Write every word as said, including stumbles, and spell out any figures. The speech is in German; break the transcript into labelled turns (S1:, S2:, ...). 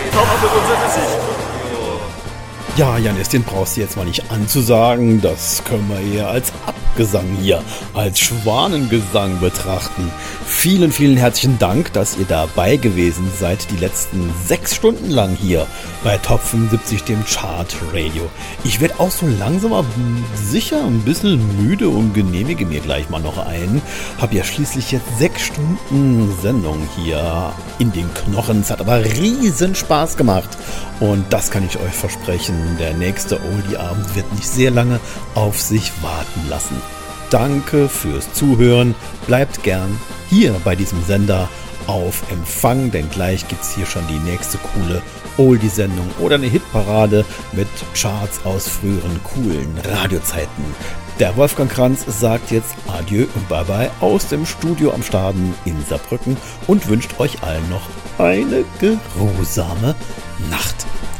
S1: Topf mit unserer Gesicht.
S2: Ja, Janis, den brauchst du jetzt mal nicht anzusagen. Das können wir eher als Abgesang hier, als Schwanengesang betrachten. Vielen, vielen herzlichen Dank, dass ihr dabei gewesen seid, die letzten sechs Stunden lang hier bei Top fünfundsiebzig, dem Chart Radio. Ich werde auch so langsam aber sicher ein bisschen müde und genehmige mir gleich mal noch ein. Hab ja schließlich jetzt sechs Stunden Sendung hier in den Knochen. Es hat aber riesen Spaß gemacht. Und das kann ich euch versprechen. Der nächste Oldie-Abend wird nicht sehr lange auf sich warten lassen. Danke fürs Zuhören. Bleibt gern hier bei diesem Sender auf Empfang, denn gleich gibt's hier schon die nächste coole Oldie-Sendung oder eine Hitparade mit Charts aus früheren coolen Radiozeiten. Der Wolfgang Kranz sagt jetzt Adieu und Bye-bye aus dem Studio am Staden in Saarbrücken und wünscht euch allen noch eine geruhsame Nacht.